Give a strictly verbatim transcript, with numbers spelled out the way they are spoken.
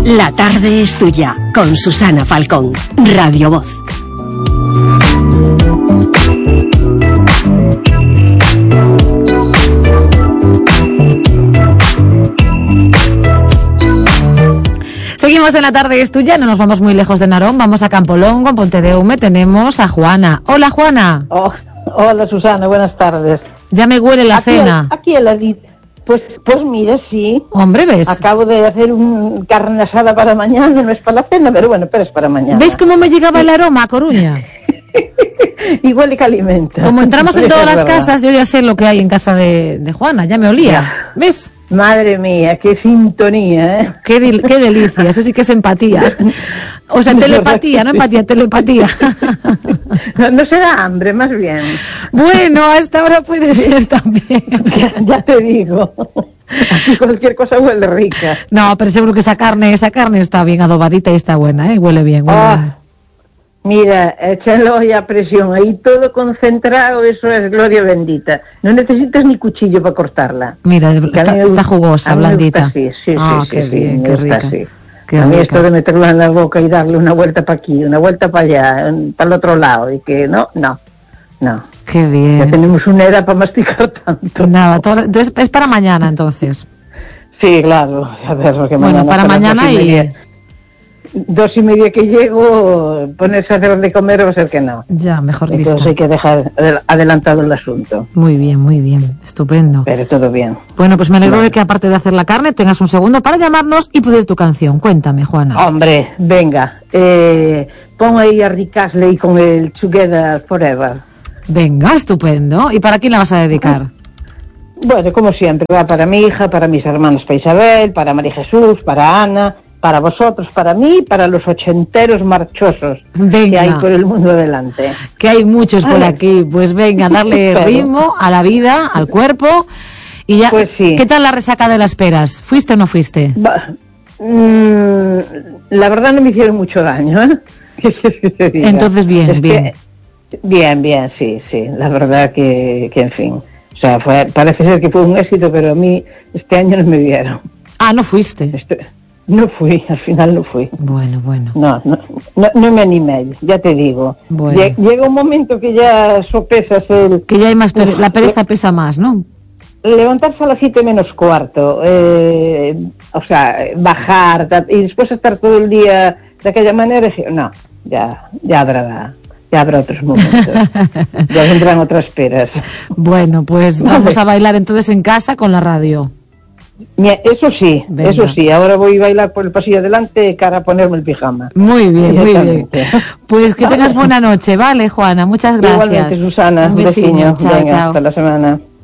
La tarde es tuya, con Susana Falcón, Radio Voz. Seguimos en La tarde es tuya, no nos vamos muy lejos de Narón, vamos a Campolongo, en Pontedeume, tenemos a Juana. Hola, Juana. Oh, hola, Susana, buenas tardes. Ya me huele la aquí cena. El, aquí el Adit. Pues, pues mira, sí. Hombre, ¿ves? Acabo de hacer un carne asada para mañana, no es para la cena, pero bueno, pero es para mañana. ¿Ves cómo me llegaba el aroma a Coruña? Igual que alimenta. Como entramos en todas es las verdad. casas, yo ya sé lo que hay en casa de, de Juana, ya me olía. Ya. ¿Ves? Madre mía, qué sintonía, ¿eh? Qué, dil- qué delicia, eso sí que es empatía. O sea, telepatía, no empatía, telepatía. No, no será hambre, más bien. Bueno, a esta hora puede ser también. Ya, ya te digo. Aquí cualquier cosa huele rica. No, pero seguro que esa carne, esa carne está bien adobadita y está buena, ¿eh? Huele bien, huele Ah, bien. mira, échalo ya a presión, ahí todo concentrado, eso es gloria bendita. No necesitas ni cuchillo para cortarla. Mira, Que a está, mí me está gusta- jugosa, a mí me blandita. gusta así, sí, sí, Ah, sí, qué sí, bien, me qué gusta rica. así. Qué a mí rica. esto de meterla en la boca y darle una vuelta para aquí, una vuelta para allá, un- para el otro lado, y que no, no, no. Qué Ya bien. tenemos una era para masticar tanto. Nada, todo- entonces es para mañana, entonces. Sí, claro, a ver, porque Bueno, mañana para hasta las mañana dos y... media- Dos y media que llego, ponerse a hacer de comer va a ser que no. Ya, mejor lista. Entonces hay que dejar adel- adelantado el asunto. Muy bien, muy bien. Estupendo. Pero todo bien. Bueno, pues me alegro Bueno. de que aparte de hacer la carne tengas un segundo para llamarnos y pedir tu canción. Cuéntame, Juana. Hombre, venga, eh, pon ahí a Rick Astley con el Together Forever. Venga, estupendo. ¿Y para quién la vas a dedicar? Bueno, como siempre, va para mi hija, para mis hermanos, para Isabel, para María Jesús, para Ana, para vosotros, para mí, para los ochenteros marchosos Venga. que hay por el mundo delante. Que hay muchos por Vale. aquí. Pues venga, darle Pero- ritmo a la vida, al cuerpo. Y ya, Pues sí. ¿qué tal la resaca de las peras? ¿Fuiste o no fuiste? Va- mm, la verdad no me hicieron mucho daño, ¿eh? ¿Qué quieres que te diga? Entonces, bien, Es que- bien. Bien, bien, sí, sí. La verdad que, que en fin. O sea, fue, parece ser que fue un éxito, pero a mí este año no me vieron. Ah, no fuiste. Este- no fui, al final no fui. Bueno, bueno. No, no, no, no me animé, ya te digo. Bueno. Lle- Llega un momento que ya sopesas el... Que ya hay más pere- la pereza pesa más, ¿no? Levantarse a las siete menos cuarto, eh, o sea, bajar ta- y después estar todo el día de aquella manera, dije, no, ya, ya habrá, ya habrá otros momentos, ya vendrán otras peras. Bueno, pues Vale. vamos a bailar entonces en casa con la radio. Mira, eso sí, Venga. eso sí, ahora voy a bailar por el pasillo adelante cara a ponerme el pijama. Muy bien, muy bien. Exactamente. Pues que tengas buena noche, ¿vale, Juana? Muchas gracias. Igualmente, Susana, Un un besiño. besiño. Chao, Venga, chao. hasta la semana.